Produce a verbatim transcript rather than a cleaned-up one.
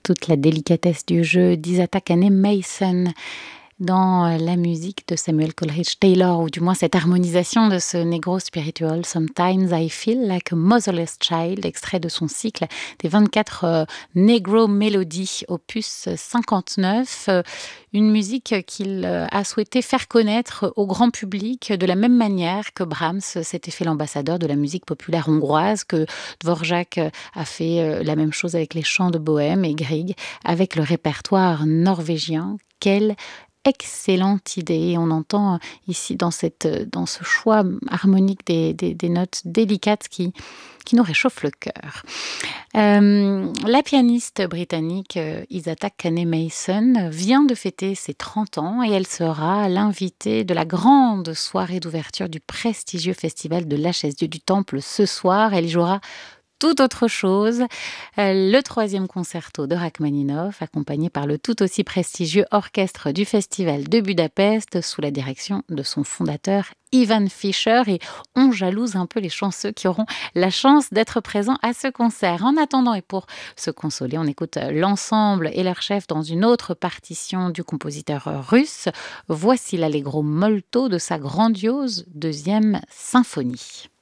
toute la délicatesse du jeu d'Isata Kane-Mason dans la musique de Samuel Coleridge Taylor, ou du moins cette harmonisation de ce negro spiritual Sometimes I Feel Like a Motherless Child, extrait de son cycle des vingt-quatre euh, Negro Melodies, opus cinquante-neuf, euh, une musique qu'il euh, a souhaité faire connaître au grand public de la même manière que Brahms s'était fait l'ambassadeur de la musique populaire hongroise, que Dvorak a fait euh, la même chose avec les chants de Bohème et Grieg avec le répertoire norvégien. Quelle excellente idée. Et on entend ici dans, cette, dans ce choix harmonique des, des, des notes délicates qui, qui nous réchauffent le cœur. Euh, la pianiste britannique euh, Isata Kane-Mason vient de fêter ses trente ans et elle sera l'invitée de la grande soirée d'ouverture du prestigieux festival de l'H S Dieu du Temple ce soir. Elle y jouera tout autre chose, euh, le troisième concerto de Rachmaninov, accompagné par le tout aussi prestigieux orchestre du Festival de Budapest, sous la direction de son fondateur Ivan Fischer. Et on jalouse un peu les chanceux qui auront la chance d'être présents à ce concert. En attendant, et pour se consoler, on écoute l'ensemble et leur chef dans une autre partition du compositeur russe. Voici l'Allegro molto de sa grandiose deuxième symphonie.